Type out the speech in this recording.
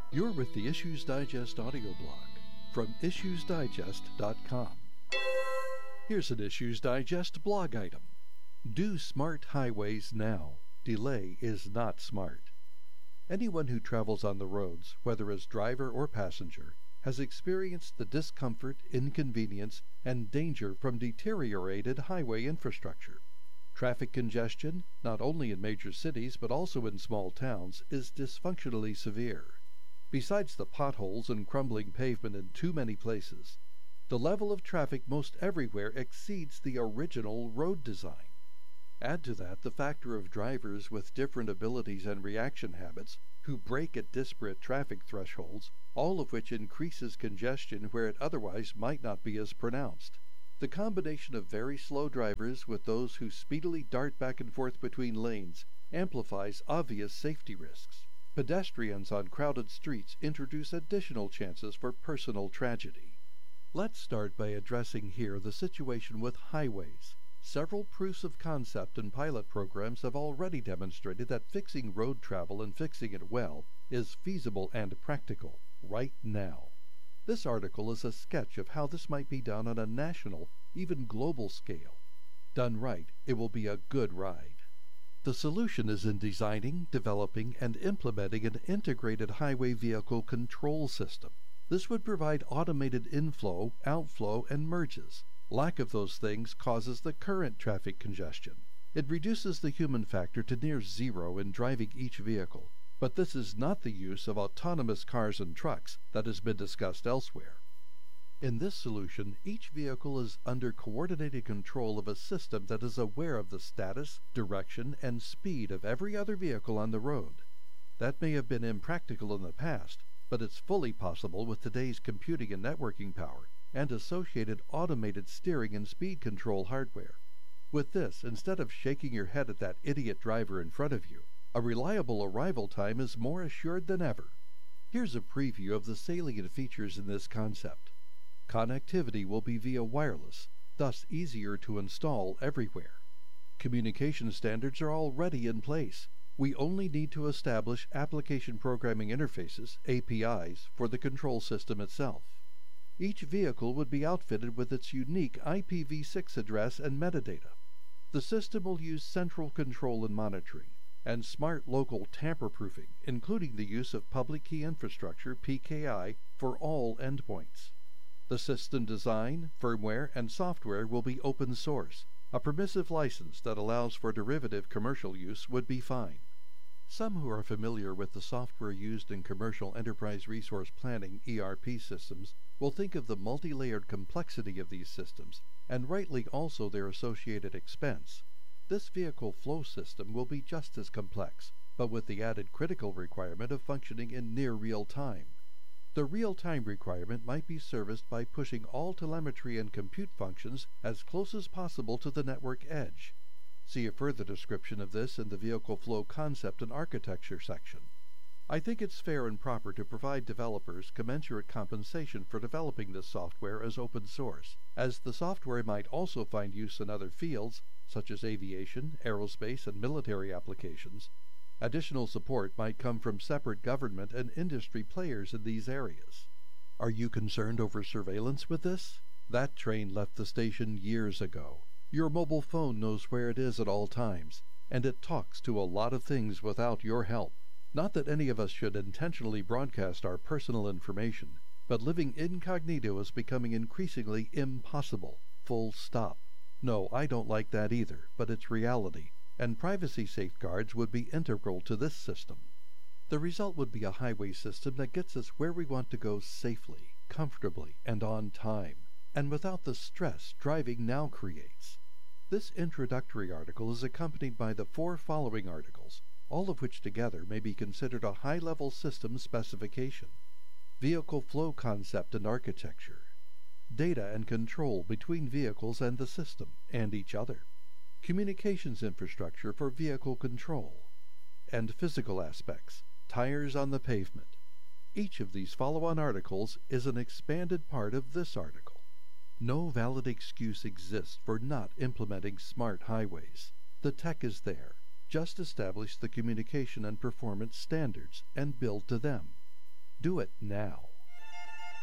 You're with the Issues Digest audio blog from issuesdigest.com. Here's an Issues Digest blog item. Do smart highways now. Delay is not smart. Anyone who travels on the roads, whether as driver or passenger, has experienced the discomfort, inconvenience, and danger from deteriorated highway infrastructure. Traffic congestion, not only in major cities but also in small towns, is dysfunctionally severe. Besides the potholes and crumbling pavement in too many places, the level of traffic most everywhere exceeds the original road design. Add to that the factor of drivers with different abilities and reaction habits who brake at disparate traffic thresholds, all of which increases congestion where it otherwise might not be as pronounced. The combination of very slow drivers with those who speedily dart back and forth between lanes amplifies obvious safety risks. Pedestrians on crowded streets introduce additional chances for personal tragedy. Let's start by addressing here the situation with highways. Several proofs of concept and pilot programs have already demonstrated that fixing road travel and fixing it well is feasible and practical right now. This article is a sketch of how this might be done on a national, even global scale. Done right, it will be a good ride. The solution is in designing, developing, and implementing an integrated highway vehicle control system. This would provide automated inflow, outflow, and merges. Lack of those things causes the current traffic congestion. It reduces the human factor to near zero in driving each vehicle, but this is not the use of autonomous cars and trucks that has been discussed elsewhere. In this solution, each vehicle is under coordinated control of a system that is aware of the status, direction, and speed of every other vehicle on the road. That may have been impractical in the past, but it's fully possible with today's computing and networking power and associated automated steering and speed control hardware. With this, instead of shaking your head at that idiot driver in front of you, a reliable arrival time is more assured than ever. Here's a preview of the salient features in this concept. Connectivity will be via wireless, thus easier to install everywhere. Communication standards are already in place. We only need to establish application programming interfaces, APIs, for the control system itself. Each vehicle would be outfitted with its unique IPv6 address and metadata. The system will use central control and monitoring, and smart local tamper-proofing, including the use of public key infrastructure, PKI, for all endpoints. The system design, firmware, and software will be open source. A permissive license that allows for derivative commercial use would be fine. Some who are familiar with the software used in commercial enterprise resource planning (ERP) systems will think of the multi-layered complexity of these systems, and rightly also their associated expense. This vehicle flow system will be just as complex, but with the added critical requirement of functioning in near real time. The real-time requirement might be serviced by pushing all telemetry and compute functions as close as possible to the network edge. See a further description of this in the Vehicle Flow Concept and Architecture section. I think it's fair and proper to provide developers commensurate compensation for developing this software as open source, as the software might also find use in other fields, such as aviation, aerospace, and military applications. Additional support might come from separate government and industry players in these areas. Are you concerned over surveillance with this? That train left the station years ago. Your mobile phone knows where it is at all times, and it talks to a lot of things without your help. Not that any of us should intentionally broadcast our personal information, but living incognito is becoming increasingly impossible. Full stop. No, I don't like that either, but it's reality, and privacy safeguards would be integral to this system. The result would be a highway system that gets us where we want to go safely, comfortably, and on time, and without the stress driving now creates. This introductory article is accompanied by the 4 following articles, all of which together may be considered a high-level system specification. Vehicle flow concept and architecture. Data and control between vehicles and the system, and each other. Communications infrastructure for vehicle control. And physical aspects, tires on the pavement. Each of these follow-on articles is an expanded part of this article. No valid excuse exists for not implementing smart highways. The tech is there. Just establish the communication and performance standards and build to them. Do it now.